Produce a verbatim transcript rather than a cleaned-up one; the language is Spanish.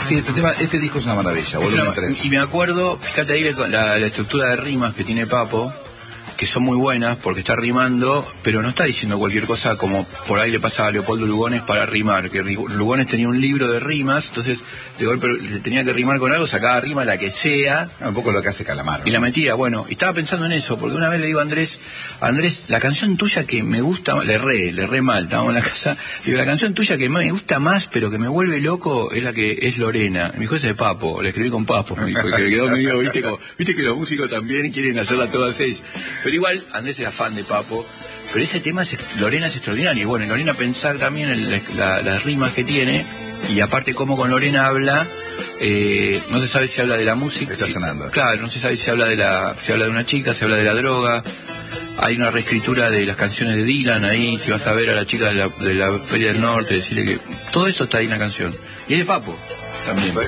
Sí, este tema, este disco es una maravilla, volumen una, tres. Y me acuerdo, fíjate ahí la, la, la estructura de rimas que tiene Papo, que son muy buenas porque está rimando, pero no está diciendo cualquier cosa como por ahí le pasa a Leopoldo Lugones para rimar, que Lugones tenía un libro de rimas, entonces de golpe le tenía que rimar con algo, sacaba rima la que sea. Un poco lo que hace Calamaro. Y la metía, bueno, y estaba pensando en eso, porque una vez le digo a Andrés, Andrés, la canción tuya que me gusta, le erré, le erré mal, estábamos en la casa, digo, la canción tuya que me gusta más, pero que me vuelve loco, es la que es Lorena. Me dijo, esa es Papo, la escribí con Papo, me dijo, que quedó medio, viste, como, viste que los músicos también quieren hacerla todas ellas. Pero igual, Andrés era fan de Papo, pero ese tema, es, Lorena es extraordinario. Y bueno, en Lorena pensar también en la, la, las rimas que tiene, y aparte cómo con Lorena habla, eh, no se sabe si habla de la música. Está sonando. Si, claro, no se sabe si habla de la, si habla de una chica, si habla de la droga. Hay una reescritura de las canciones de Dylan ahí, si vas a ver a la chica de la, de la Feria del Norte, decirle que todo esto está ahí en la canción. Y es de Papo también.